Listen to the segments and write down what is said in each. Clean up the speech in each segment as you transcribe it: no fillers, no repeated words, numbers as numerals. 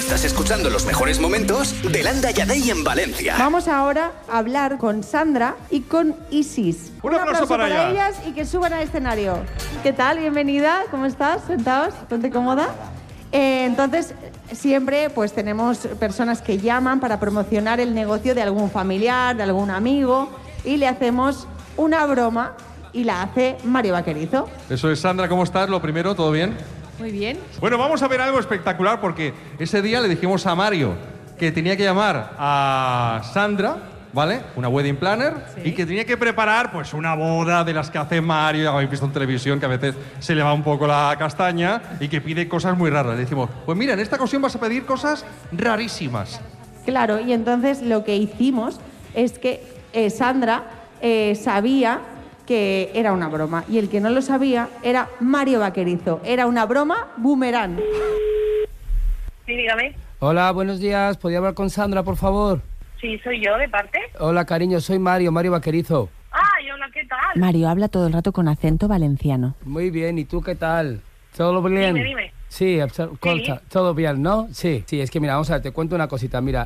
Estás escuchando los mejores momentos de Landa y Adey en Valencia. Vamos ahora a hablar con Sandra y con Isis. Un aplauso para ellas y que suban al escenario. ¿Qué tal? Bienvenida. ¿Cómo estás? Sentaos. Ponte cómoda. Entonces, siempre pues tenemos personas que llaman para promocionar el negocio de algún familiar, de algún amigo, y le hacemos una broma y la hace Mario Vaquerizo. Eso es, Sandra, ¿cómo estás? Lo primero, ¿todo bien? Muy bien. Bueno, vamos a ver algo espectacular porque ese día le dijimos a Mario que tenía que llamar a Sandra, ¿vale? Una wedding planner, sí. Y que tenía que preparar pues una boda de las que hace Mario, ya habéis visto en televisión que a veces se le va un poco la castaña y que pide cosas muy raras. Le decimos, pues mira, en esta ocasión vas a pedir cosas rarísimas. Claro, y entonces lo que hicimos es que Sandra sabía que era una broma, y el que no lo sabía era Mario Vaquerizo. Era una broma boomerang. Sí, dígame. Hola, buenos días. ¿Podría hablar con Sandra, por favor? Sí, soy yo, ¿de parte? Hola, cariño, soy Mario Vaquerizo. Vaquerizo. Hola, ¿qué tal? Mario habla todo el rato con acento valenciano. Muy bien, ¿y tú qué tal? ¿Todo bien? Dime. Sí, todo bien, ¿no? Sí, es que mira, vamos a ver, te cuento una cosita. Mira,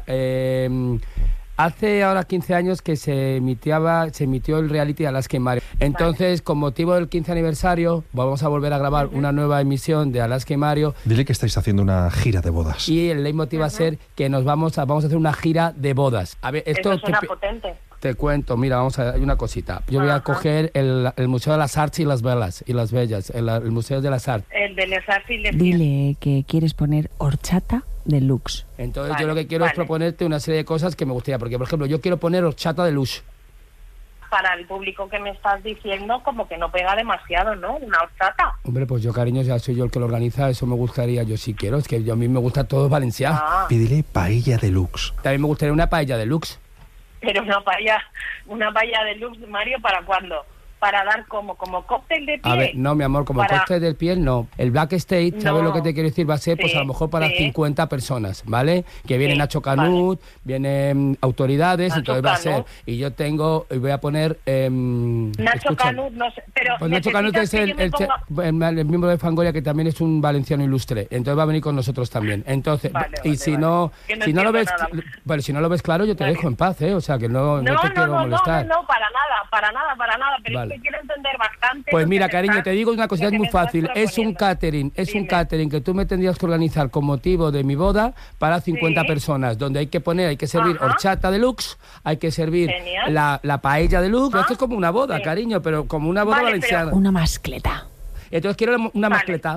hace ahora 15 años que se emitió el reality Alaska y Mario. Entonces, con motivo del 15 aniversario, vamos a volver a grabar una nueva emisión de Alaska y Mario. Dile que estáis haciendo una gira de bodas. Y el leitmotiv va a ser que vamos a hacer una gira de bodas. A ver, esto suena potente. Te cuento, mira, hay una cosita. Yo voy a coger el Museo de las Arts y las Bellas, el Museo de las Arts. El de las Arts y las Dile que quieres poner horchata deluxe. Entonces yo lo que quiero es proponerte una serie de cosas que me gustaría, porque por ejemplo yo quiero poner horchata deluxe. Para el público que me estás diciendo, como que no pega demasiado, ¿no? Una horchata. Hombre, pues yo, cariño, ya soy yo el que lo organiza, eso me gustaría, yo sí quiero, es que a mí me gusta todo valenciano. Pídele paella deluxe. También me gustaría una paella deluxe. Pero una paella deluxe, Mario, ¿para cuándo? Para dar como cóctel de piel. A ver, no, mi amor, como cóctel de piel, no. El backstage, ¿sabes lo que te quiero decir? Va a ser, pues a lo mejor para 50 personas, ¿vale? Que viene Nacho Canut, vienen autoridades, Nacho entonces va a ser. Y yo voy a poner... Nacho Canut, no sé, pero... Pues Nacho Canut es el miembro de Fangoria, que también es un valenciano ilustre. Entonces va a venir con nosotros también. Entonces, si no lo ves... Vale, si no lo ves claro, yo te dejo en paz, ¿eh? O sea, que no te quiero molestar. No, para nada. Pero es que quiero entender bastante. Pues mira, cariño, te digo una cosita muy fácil. Es un catering que tú me tendrías que organizar con motivo de mi boda para 50 personas, donde hay que servir horchata deluxe, hay que servir la paella deluxe. Esto es como una boda, cariño, pero como una boda valenciana. Una mascleta. Entonces quiero una mascleta.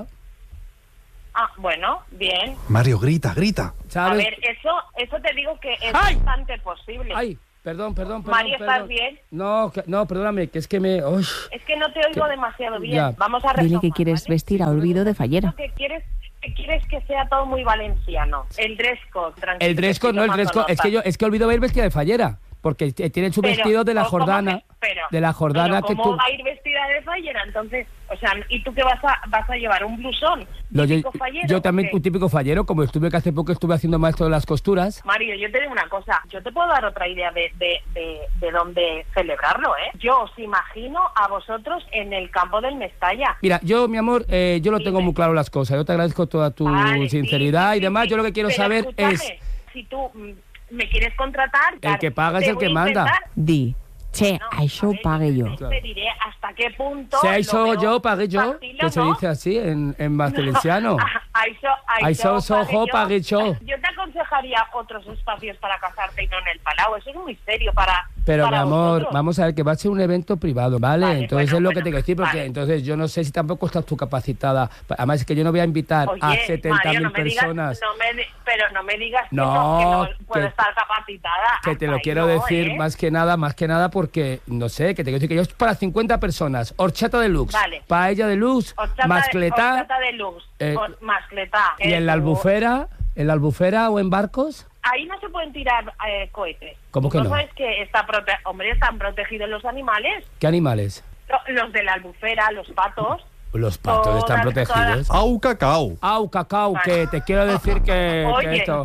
Bueno, bien. Mario, grita. ¿Sabes? A ver, eso te digo que es bastante posible. ¡Ay! Perdón. Mario, ¿estás bien? No, perdóname, que es que me... Uy, es que no te oigo demasiado bien. Ya. Vamos a retomar. Dile que quieres vestir a olvido de fallera. Que quieres que sea todo muy valenciano. El dress code, tranquilo. El dress code, no, el dress code. Es que olvido ir vestida de fallera. Porque tiene su vestido de la Jordana. ¿Cómo va a ir vestida de fallera? Entonces, o sea, ¿y tú qué vas a llevar? ¿Un blusón? ¿Típico fallero? Yo también, un típico fallero, como hace poco estuve haciendo maestro de las costuras. Mario, yo te digo una cosa, yo te puedo dar otra idea de dónde celebrarlo, ¿eh? Yo os imagino a vosotros en el campo del Mestalla. Mira, yo, mi amor, yo lo tengo muy claro las cosas. Yo te agradezco toda tu sinceridad y demás. Yo lo que quiero saber es... Si tú me quieres contratar... El que paga es el que manda. Això ho pague jo. Te diré hasta qué punto... Si això yo, pagué yo, que se dice así en valenciano. Això sojo, pagué yo. Yo te aconsejaría otros espacios para casarte y no en el Palau. Eso es muy serio para... Pero, mi amor, vosotros. Vamos a ver, que va a ser un evento privado, ¿vale? Entonces es lo que te quiero decir, porque entonces yo no sé si tampoco estás tú capacitada. Además, es que yo no voy a invitar a 70.000 personas. Pero no me digas que no puedo estar capacitada. Que te lo quiero decir más que nada porque, no sé, que te quiero decir que yo es para 50 personas. Horchata deluxe, paella deluxe, mascletá. Horchata deluxe, mascletá. ¿Y en la albufera o en barcos? Ahí no se pueden tirar cohetes. ¿Cómo que no? ¿No sabes que están protegidos los animales? ¿Qué animales? Los de la albufera, los patos. Los patos están protegidos. Au cacao, que te quiero decir que esto...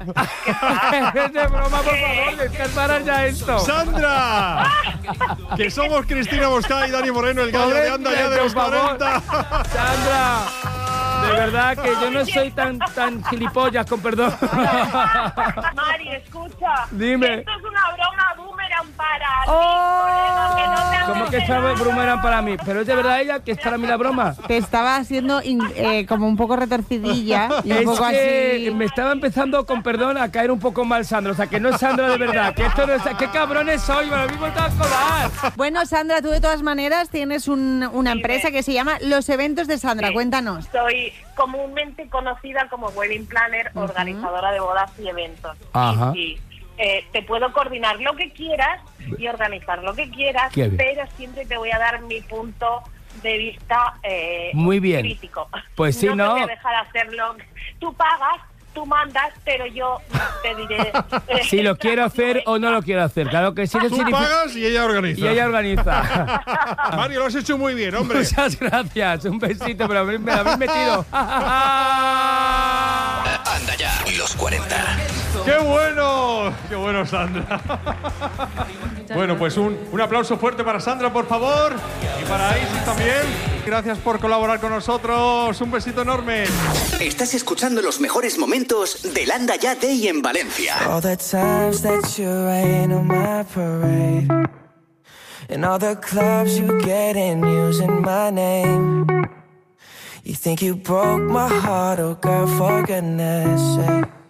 Es de broma, por favor, descansar ya esto. ¡Sandra! Que somos Cristina Moscada y Dani Moreno, el gallo de Anda ya de los 40. ¡Sandra! de verdad que yo no soy tan gilipollas, con perdón. Mari, escucha. Dime. Esto es una broma boomerang para ti, ¡Oh! colega, que no te ¿Cómo que enterado. esta broma era para mí? ¿Pero es de verdad ella que es para mí la broma? Te estaba haciendo como un poco retorcidilla y un Es poco que así. me estaba empezando, con perdón, a caer un poco mal Sandra. O sea, que no es Sandra de verdad. Que esto no es... ¡Qué cabrones soy! Me lo mismo te vas a colar. Bueno, Sandra, tú de todas maneras tienes una empresa que se llama Los Eventos de Sandra. Sí. Cuéntanos. Soy comúnmente conocida como wedding planner, organizadora de bodas y eventos. Ajá. Y te puedo coordinar lo que quieras y organizar lo que quieras, Qué bien. pero siempre te voy a dar mi punto de vista Muy bien. crítico. Pues sí, no ¿no? te voy a dejar hacerlo. Tú pagas, tú mandas, pero yo te diré Si lo quiero hacer o no lo quiero hacer. Claro que sí. Eso Tú significa... pagas y ella organiza. Y ella organiza. Mario, lo has hecho muy bien, hombre. Muchas gracias. Un besito, pero me lo habéis metido. Anda ya, los 40. ¡Qué bueno! ¡Qué bueno, Sandra! Bueno, pues un aplauso fuerte para Sandra, por favor. Y para Isis también. Gracias por colaborar con nosotros. Un besito enorme. Estás escuchando los mejores momentos del Anda Ya Day en Valencia. All the times that you rain on my parade, and all the clubs you get in using my name. You think you broke my heart, oh girl, for goodness sake.